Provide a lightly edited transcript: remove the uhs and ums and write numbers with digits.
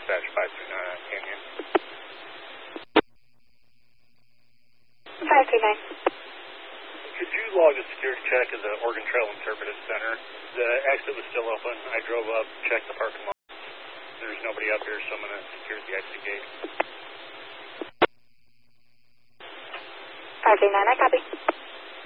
dispatch 539 Canyon. 539. Could you log a security check at the Oregon Trail Interpretive Center? The exit was still open. I drove up, checked the parking lot. There's nobody up here, so I'm going to secure the exit gate. 539, I copy.